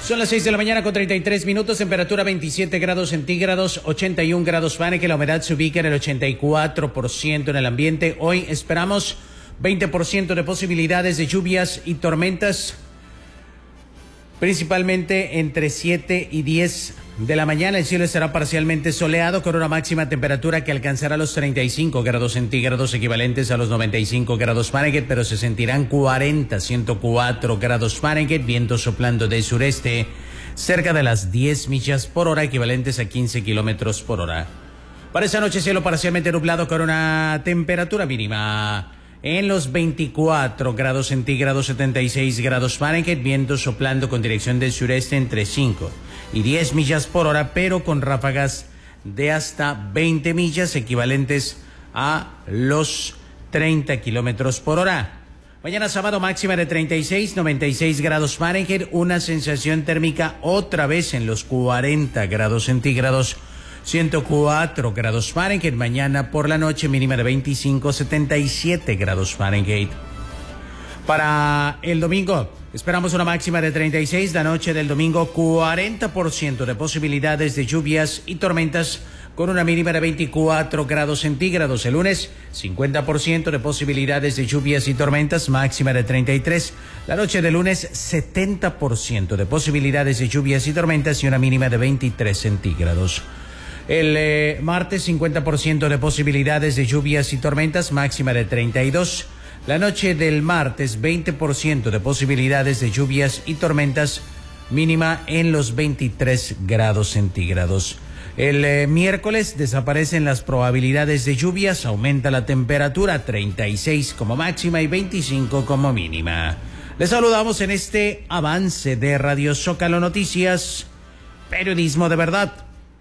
Son las 6 de la mañana con 33 minutos, temperatura 27 grados centígrados, 81 grados Fahrenheit, la humedad se ubica en el 84% en el ambiente. Hoy esperamos 20% de posibilidades de lluvias y tormentas, principalmente entre 7 y 10 de la mañana. El cielo estará parcialmente soleado con una máxima temperatura que alcanzará los 35 grados centígrados, equivalentes a los 95 grados Fahrenheit, pero se sentirán 104 grados Fahrenheit, viento soplando de sureste cerca de las 10 millas por hora, equivalentes a 15 kilómetros por hora. Para esta noche, cielo parcialmente nublado con una temperatura mínima en los 24 grados centígrados, 76 grados Fahrenheit, viento soplando con dirección del sureste entre 5 y 10 millas por hora, pero con ráfagas de hasta 20 millas, equivalentes a los 30 kilómetros por hora. Mañana sábado, máxima de 36, 96 grados Fahrenheit, una sensación térmica otra vez en los 40 grados centígrados, 104 grados Fahrenheit. Mañana por la noche, mínima de 25, 77 grados Fahrenheit. Para el domingo, esperamos una máxima de 36, la noche del domingo 40% de posibilidades de lluvias y tormentas con una mínima de 24 grados centígrados. El lunes, 50% de posibilidades de lluvias y tormentas, máxima de 33. La noche del lunes, 70% de posibilidades de lluvias y tormentas y una mínima de 23 centígrados. El martes, 50% de posibilidades de lluvias y tormentas, máxima de 32. La noche del martes, 20% de posibilidades de lluvias y tormentas, mínima en los 23 grados centígrados. El miércoles desaparecen las probabilidades de lluvias, aumenta la temperatura, 36 como máxima y 25 como mínima. Les saludamos en este avance de Radio Zócalo Noticias, periodismo de verdad.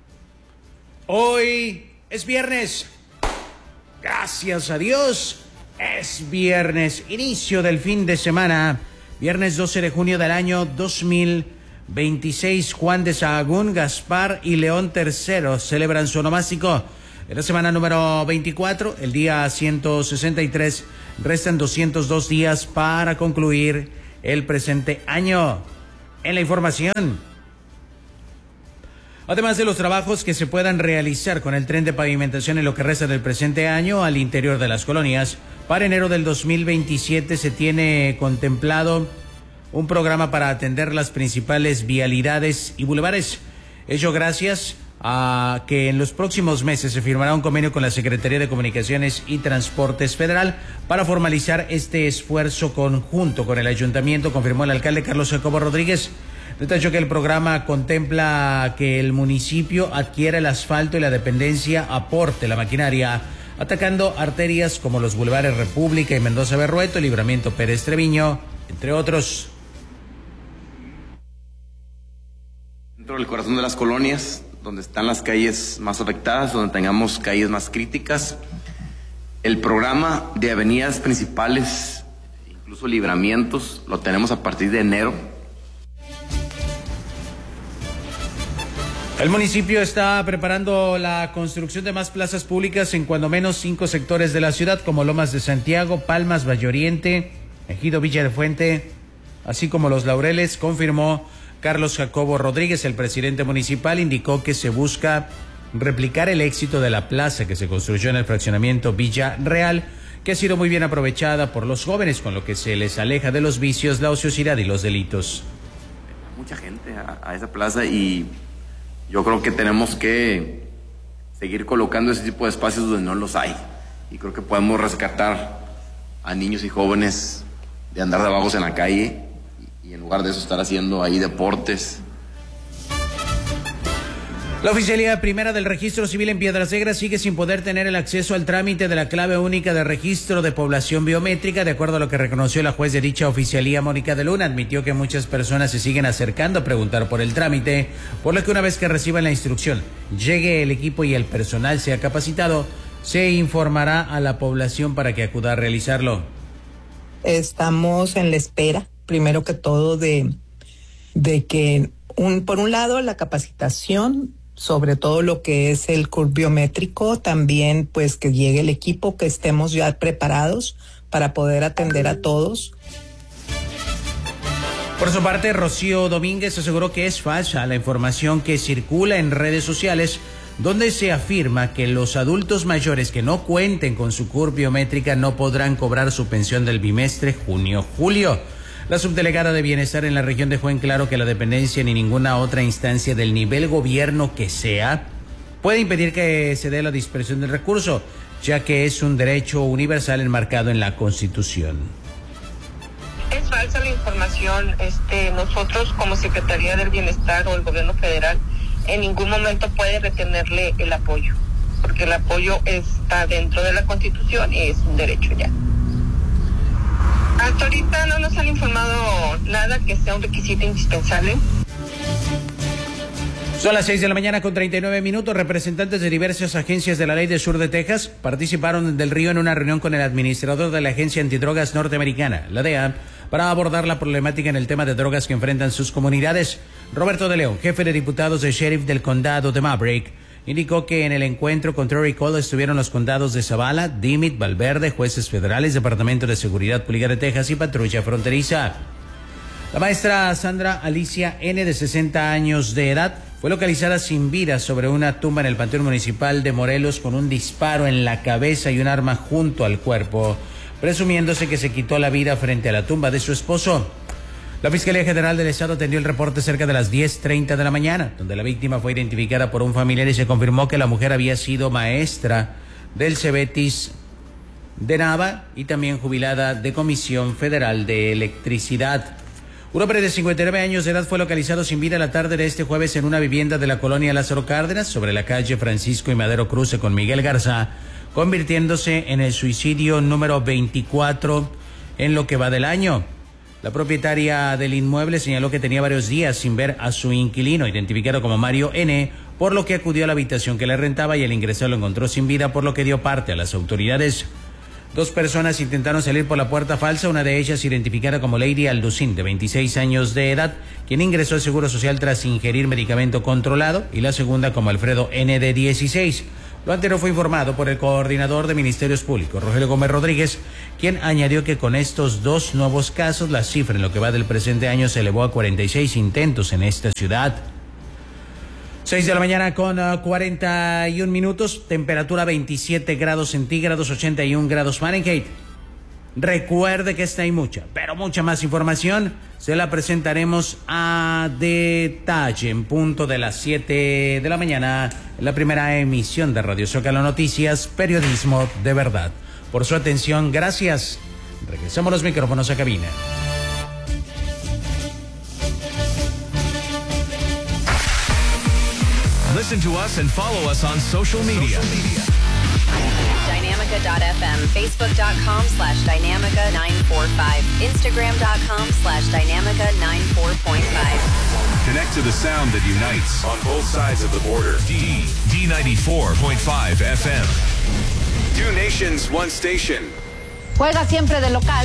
Hoy es viernes, gracias a Dios, es viernes, inicio del fin de semana, viernes 12 de junio del año 2026. Juan de Sahagún, Gaspar y León III celebran su onomástico en la semana número 24, el día 163, restan 202 días para concluir el presente año. En la información, además de los trabajos que se puedan realizar con el tren de pavimentación en lo que resta del presente año al interior de las colonias, para enero del 2027 se tiene contemplado un programa para atender las principales vialidades y bulevares. Ello gracias a que en los próximos meses se firmará un convenio con la Secretaría de Comunicaciones y Transportes Federal para formalizar este esfuerzo conjunto con el ayuntamiento, confirmó el alcalde Carlos Jacobo Rodríguez. Detalló que el programa contempla que el municipio adquiera el asfalto y la dependencia aporte la maquinaria, atacando arterias como los bulevares República y Mendoza Berrueto, Libramiento Pérez Treviño, entre otros. Dentro del corazón de las colonias, donde están las calles más afectadas, donde tengamos calles más críticas, el programa de avenidas principales, incluso libramientos, lo tenemos a partir de enero. El municipio está preparando la construcción de más plazas públicas en cuando menos 5 sectores de la ciudad, como Lomas de Santiago, Palmas, Valle Oriente, Ejido Villa de Fuente, así como Los Laureles, confirmó Carlos Jacobo Rodríguez. El presidente municipal indicó que se busca replicar el éxito de la plaza que se construyó en el fraccionamiento Villa Real, que ha sido muy bien aprovechada por los jóvenes, con lo que se les aleja de los vicios, la ociosidad y los delitos. Mucha gente a esa plaza y yo creo que tenemos que seguir colocando ese tipo de espacios donde no los hay. Y creo que podemos rescatar a niños y jóvenes de andar de vagos en la calle y en lugar de eso estar haciendo ahí deportes. La Oficialía Primera del Registro Civil en Piedras Negras sigue sin poder tener el acceso al trámite de la clave única de registro de población biométrica. De acuerdo a lo que reconoció la juez de dicha oficialía, Mónica de Luna, admitió que muchas personas se siguen acercando a preguntar por el trámite, por lo que una vez que reciban la instrucción, llegue el equipo y el personal sea capacitado, se informará a la población para que acuda a realizarlo. Estamos en la espera, primero que todo, de que, por un lado, la capacitación sobre todo lo que es el CURP biométrico, también pues que llegue el equipo, que estemos ya preparados para poder atender a todos. Por su parte, Rocío Domínguez aseguró que es falsa la información que circula en redes sociales donde se afirma que los adultos mayores que no cuenten con su CURP biométrica no podrán cobrar su pensión del bimestre junio-julio. La subdelegada de Bienestar en la región dejó en claro que la dependencia ni ninguna otra instancia del nivel gobierno que sea puede impedir que se dé la dispersión del recurso, ya que es un derecho universal enmarcado en la Constitución. Es falsa la información. Nosotros como Secretaría del Bienestar o el gobierno federal en ningún momento puede retenerle el apoyo, porque el apoyo está dentro de la Constitución y es un derecho ya. Hasta ahorita no nos han informado nada que sea un requisito indispensable. Son las 6 de la mañana con 39 minutos. Representantes de diversas agencias de la ley del sur de Texas participaron del Río en una reunión con el administrador de la Agencia Antidrogas Norteamericana, la DEA, para abordar la problemática en el tema de drogas que enfrentan sus comunidades. Roberto de León, jefe de diputados de sheriff del condado de Maverick, indicó que en el encuentro con Terry Cole estuvieron los condados de Zavala, Dimmitt, Valverde, jueces federales, Departamento de Seguridad Pública de Texas y Patrulla Fronteriza. La maestra Sandra Alicia N., de 60 años de edad, fue localizada sin vida sobre una tumba en el Panteón Municipal de Morelos con un disparo en la cabeza y un arma junto al cuerpo, presumiéndose que se quitó la vida frente a la tumba de su esposo. La Fiscalía General del Estado atendió el reporte cerca de las 10:30 de la mañana, donde la víctima fue identificada por un familiar y se confirmó que la mujer había sido maestra del Cebetis de Nava y también jubilada de Comisión Federal de Electricidad. Un hombre de 59 años de edad fue localizado sin vida la tarde de este jueves en una vivienda de la colonia Lázaro Cárdenas, sobre la calle Francisco y Madero Cruce con Miguel Garza, convirtiéndose en el suicidio número 24 en lo que va del año. La propietaria del inmueble señaló que tenía varios días sin ver a su inquilino, identificado como Mario N., por lo que acudió a la habitación que le rentaba y al ingresar lo encontró sin vida, por lo que dio parte a las autoridades. 2 personas intentaron salir por la puerta falsa, una de ellas identificada como Lady Alducín, de 26 años de edad, quien ingresó al Seguro Social tras ingerir medicamento controlado, y la segunda como Alfredo N., de 16. Lo anterior fue informado por el coordinador de Ministerios Públicos, Rogelio Gómez Rodríguez, quien añadió que con estos 2 nuevos casos, la cifra en lo que va del presente año se elevó a 46 intentos en esta ciudad. 6 de la mañana con 41 minutos, temperatura 27 grados centígrados, 81 grados Fahrenheit. Recuerde que esta y mucha, pero mucha más información se la presentaremos a detalle en punto de las 7 de la mañana en la primera emisión de Radio Zócalo Noticias, periodismo de verdad. Por su atención, gracias. Regresamos los micrófonos a cabina. Listen to us and follow us on social media. Dynamica.fm, Facebook.com/Dynamica945, Instagram.com/Dynamica94.5. Connect to the sound that unites on both sides of the border. D94.5 FM. 2 nations, 1 station. Juega siempre de local